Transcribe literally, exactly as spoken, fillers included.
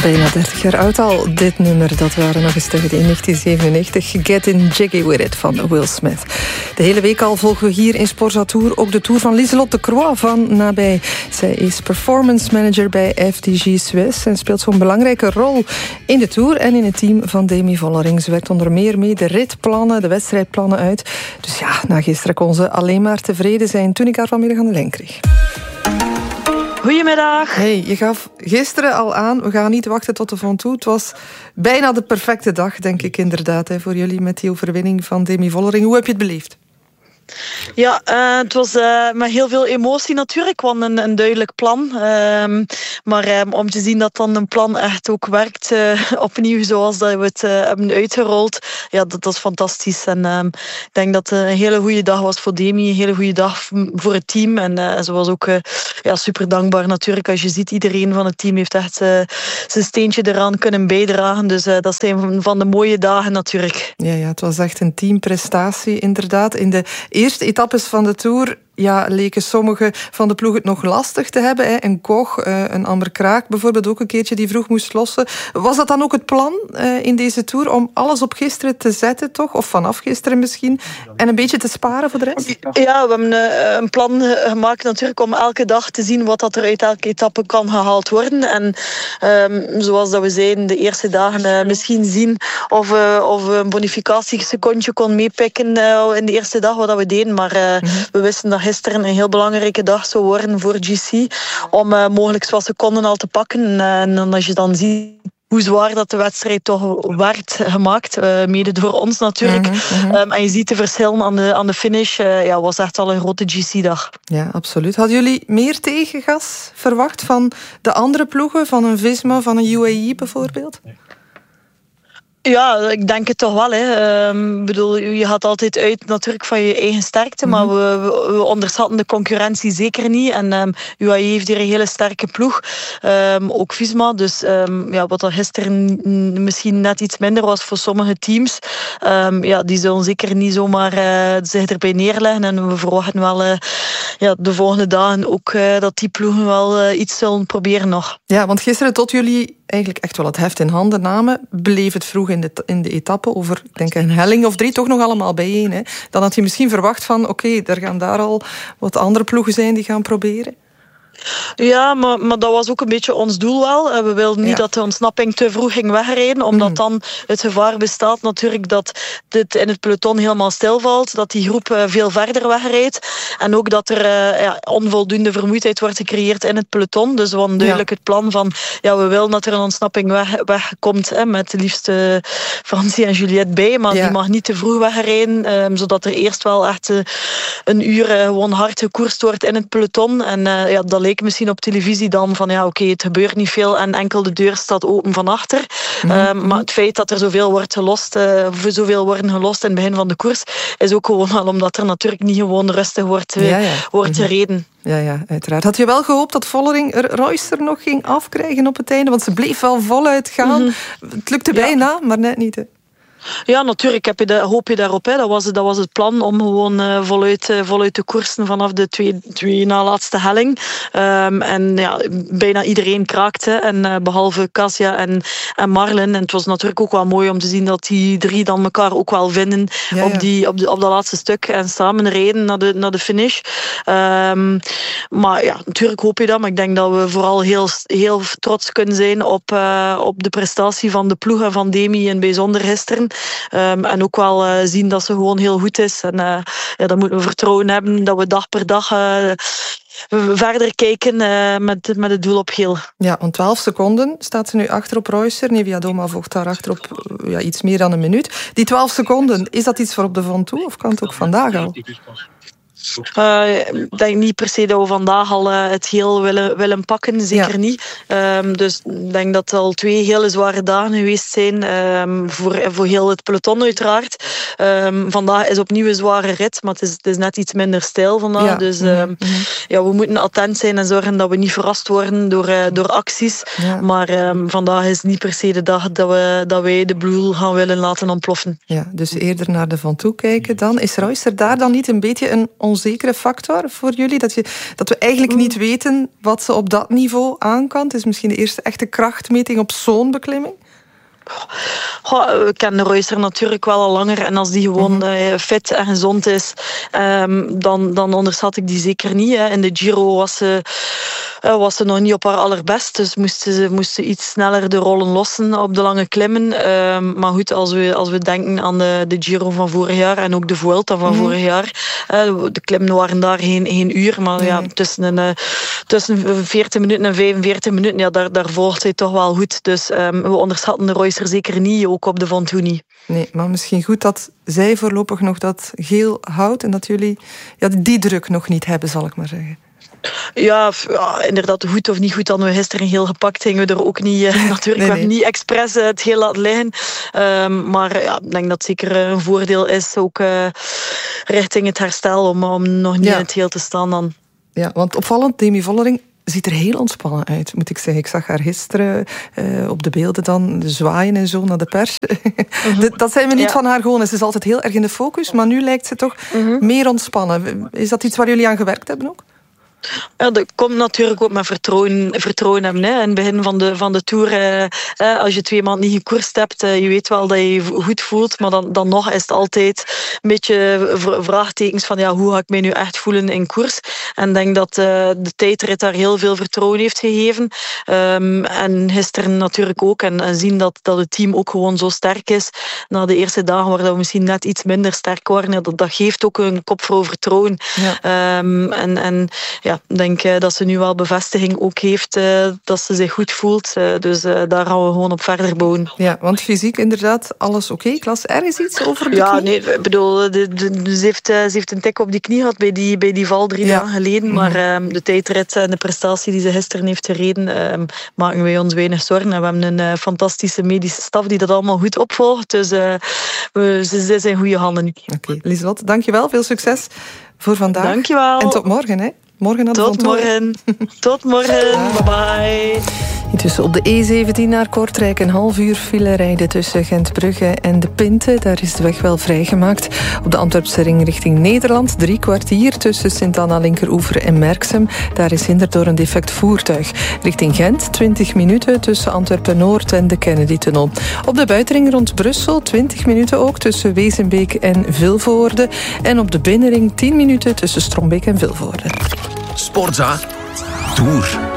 Bijna dertig jaar oud al, dit nummer. Dat waren nog eens tijden in negentien zevenennegentig. Get in Jiggy With It van Will Smith. De hele week al volgen we hier in Sporza Tour ook de tour van Lieselotte de Croix van nabij. Zij is performance manager bij F D G Suez en speelt zo'n belangrijke rol in de tour en in het team van Demi Vollering. Ze werkt onder meer mee de ritplannen, de wedstrijdplannen uit. Dus ja, na gisteren kon ze alleen maar tevreden zijn toen ik haar vanmiddag aan de lijn kreeg. Goedemiddag. Hey, je gaf gisteren al aan, we gaan niet wachten tot de Ventoux. Het was bijna de perfecte dag, denk ik inderdaad, hè, voor jullie met die overwinning van Demi Vollering. Hoe heb je het beleefd? Ja, uh, het was uh, met heel veel emotie natuurlijk, want een, een duidelijk plan. Uh, maar uh, om te zien dat dan een plan echt ook werkt, uh, opnieuw zoals dat we het uh, hebben uitgerold, ja, dat, dat is fantastisch. En uh, ik denk dat het een hele goede dag was voor Demi, een hele goede dag voor het team. En uh, ze was ook uh, ja, super dankbaar natuurlijk. Als je ziet, iedereen van het team heeft echt uh, zijn steentje eraan kunnen bijdragen. Dus uh, dat zijn van de mooie dagen natuurlijk. Ja, ja, het was echt een teamprestatie inderdaad. In de eerste etappes van de Tour ja, leken sommigen van de ploeg het nog lastig te hebben. Hè. Een Koch, een Amber Kraak bijvoorbeeld ook een keertje die vroeg moest lossen. Was dat dan ook het plan uh, in deze Tour om alles op gisteren te zetten, toch? Of vanaf gisteren misschien? En een beetje te sparen voor de rest? Ja, we hebben uh, een plan gemaakt natuurlijk om elke dag te zien wat dat er uit elke etappe kan gehaald worden. En um, zoals dat we zeiden, de eerste dagen uh, misschien zien of, uh, of we een bonificatiesecondje kon meepikken uh, in de eerste dag wat dat we deden. Maar uh, mm-hmm. we wisten dat gisteren een heel belangrijke dag zou worden voor G C om uh, mogelijk wat seconden al te pakken. Uh, en als je dan ziet hoe zwaar dat de wedstrijd toch werd gemaakt, uh, mede door ons natuurlijk. Mm-hmm. Um, en je ziet de verschillen aan de, aan de finish. Uh, ja, was echt al een grote G C-dag. Ja, absoluut. Hadden jullie meer tegengas verwacht van de andere ploegen, van een Visma, van een U A E bijvoorbeeld? Ja, ik denk het toch wel. Hè. Um, bedoel, je gaat altijd uit natuurlijk van je eigen sterkte, mm-hmm. maar we, we, we onderschatten de concurrentie zeker niet. En um, U A E heeft hier een hele sterke ploeg. Um, ook Visma. Dus um, ja, wat er gisteren misschien net iets minder was voor sommige teams, um, ja, die zullen zeker niet zomaar uh, zich erbij neerleggen. En we verwachten wel uh, ja, de volgende dagen ook uh, dat die ploegen wel uh, iets zullen proberen nog. Ja, want gisteren tot jullie eigenlijk echt wel het heft in handen namen, bleef het vroeg in de, in de etappe over, ik denk een helling of drie, toch nog allemaal bijeen. Hè? Dan had je misschien verwacht van, oké, okay, er gaan daar al wat andere ploegen zijn die gaan proberen. Ja, maar, maar dat was ook een beetje ons doel wel. We wilden niet ja. dat de ontsnapping te vroeg ging wegrijden, omdat mm. dan het gevaar bestaat natuurlijk dat dit in het peloton helemaal stilvalt, dat die groep veel verder wegrijdt en ook dat er uh, ja, onvoldoende vermoeidheid wordt gecreëerd in het peloton. Dus we hadden duidelijk ja. het plan van, ja, we willen dat er een ontsnapping weg, wegkomt, hè, met de liefste Francie en Juliette bij, maar ja. die mag niet te vroeg wegrijden, um, zodat er eerst wel echt uh, een uur uh, gewoon hard gekoerst wordt in het peloton. En uh, ja, dat leek misschien op televisie dan van ja, oké, okay, het gebeurt niet veel en enkel de deur staat open van achter. Mm-hmm. Um, maar het feit dat er zoveel wordt gelost, uh, zoveel worden gelost in het begin van de koers, is ook gewoon wel omdat er natuurlijk niet gewoon rustig wordt, uh, ja, ja. wordt mm-hmm. gereden. Ja, ja, uiteraard. Had je wel gehoopt dat Vollering er Reusser nog ging afkrijgen op het einde? Want ze bleef wel voluit gaan. Mm-hmm. Het lukte ja. bijna, maar net niet. Hè. Ja, natuurlijk heb je de, hoop je daarop. Hè. Dat, was, dat was het plan om gewoon uh, voluit, uh, voluit te koersen vanaf de twee, twee na laatste helling. Um, en ja, bijna iedereen kraakte. En, uh, behalve Kasia en, en Marlen. En het was natuurlijk ook wel mooi om te zien dat die drie dan elkaar ook wel vinden ja, ja. Op, die, op, de, op dat laatste stuk. En samen rijden naar de, naar de finish. Um, maar ja, natuurlijk hoop je dat. Maar ik denk dat we vooral heel, heel trots kunnen zijn op, uh, op de prestatie van de ploeg en van Demi in bijzonder gisteren. Um, en ook wel uh, zien dat ze gewoon heel goed is. En uh, ja, dan moeten we vertrouwen hebben dat we dag per dag uh, verder kijken uh, met, met het doel op geel. Ja, want twaalf seconden staat ze nu achter op Reusser. Neviadoma volgt daar achter op ja, iets meer dan een minuut. Die twaalf seconden, is dat iets voor op de Ventoux of kan het ook vandaag al? Uh, ik denk niet per se dat we vandaag al uh, het geel willen, willen pakken, zeker ja. niet. Um, dus ik denk dat het al twee hele zware dagen geweest zijn, um, voor, voor heel het peloton uiteraard. Um, vandaag is opnieuw een zware rit, maar het is, het is net iets minder stijl vandaag. Ja. Dus um, mm-hmm. ja, we moeten attent zijn en zorgen dat we niet verrast worden door, uh, door acties. Ja. Maar um, vandaag is niet per se de dag dat, we, dat wij de boel gaan willen laten ontploffen. Ja, dus eerder naar de Ventoux kijken dan. Is Reusser daar dan niet een beetje een onzekere factor voor jullie? Dat, je, dat we eigenlijk niet weten wat ze op dat niveau aan kan? Het is misschien de eerste echte krachtmeting op zo'n beklimming? Goh, we kennen Reusser natuurlijk wel al langer. En als die gewoon mm-hmm. uh, fit en gezond is, um, dan, dan onderschat ik die zeker niet. Hè. In de Giro was ze, uh, was ze nog niet op haar allerbest. Dus moesten ze, moesten iets sneller de rollen lossen op de lange klimmen. Um, maar goed, als we, als we denken aan de, de Giro van vorig jaar en ook de Vuelta van mm-hmm. vorig jaar. Uh, de klimmen waren daar geen, geen uur. Maar mm-hmm. ja, tussen, een, uh, tussen veertig minuten en vijfenveertig minuten, ja, daar, daar volgt hij toch wel goed. Dus um, we onderschatten de Reusser er zeker niet, ook op de Ventoux. Nee, maar misschien goed dat zij voorlopig nog dat geel houdt en dat jullie ja, die druk nog niet hebben, zal ik maar zeggen. Ja, ja, inderdaad, goed of niet goed, dan we gisteren geel gepakt, gingen we er ook niet, uh, natuurlijk, nee, nee. we hebben niet expres uh, het geel laten liggen. Um, maar ja, ik denk dat het zeker een voordeel is, ook uh, richting het herstel, om, om nog niet ja. in het geel te staan dan. Ja, want opvallend, Demi Vollering ziet er heel ontspannen uit, moet ik zeggen. Ik zag haar gisteren uh, op de beelden dan zwaaien en zo naar de pers. Uh-huh. Dat zijn we niet ja. van haar gewoon. Ze is altijd heel erg in de focus, maar nu lijkt ze toch uh-huh. meer ontspannen. Is dat iets waar jullie aan gewerkt hebben ook? Ja, dat komt natuurlijk ook met vertrouwen, vertrouwen hebben. Hè. In het begin van de, van de Tour, eh, als je twee maanden niet gekoerst hebt, eh, je weet wel dat je je goed voelt, maar dan, dan nog is het altijd een beetje vraagtekens van ja, hoe ga ik mij nu echt voelen in koers. En ik denk dat uh, de tijdrit daar heel veel vertrouwen heeft gegeven. Um, en gisteren natuurlijk ook. En, en zien dat, dat het team ook gewoon zo sterk is. Na de eerste dagen waar we misschien net iets minder sterk waren, ja, dat, dat geeft ook een kopvrouw vertrouwen. Ja. Um, en, en ja, ik denk uh, dat ze nu wel bevestiging ook heeft uh, dat ze zich goed voelt. Uh, dus uh, daar gaan we gewoon op verder bouwen. Ja, want fysiek inderdaad alles oké. Okay. Ik las ergens iets over de ja, knie? Nee, ik bedoel, de, de, ze, heeft, uh, ze heeft een tik op die knie gehad bij die, bij die val drie ja. dagen geleden. Maar um, de tijdrit en de prestatie die ze gisteren heeft gereden, um, maken wij ons weinig zorgen. En we hebben een uh, fantastische medische staf die dat allemaal goed opvolgt. Dus uh, we, ze, ze zijn in goede handen. Oké, okay. Lieselot, dankjewel. Veel succes voor vandaag. Dankjewel. En tot morgen, hè. Morgen aan de Tot morgen. Tot morgen. Bye bye. Intussen op de E zeventien naar Kortrijk een half uur file rijden tussen Gentbrugge en De Pinte. Daar is de weg wel vrijgemaakt. Op de Antwerpse ring richting Nederland drie kwartier tussen Sint-Anna Linkeroever en Merksem. Daar is hinder door een defect voertuig. Richting Gent twintig minuten tussen Antwerpen-Noord en de Kennedy-tunnel. Op de buitenring rond Brussel twintig minuten ook tussen Wezenbeek en Vilvoorde. En op de binnenring tien minuten tussen Strombeek en Vilvoorde. Sportza Tour.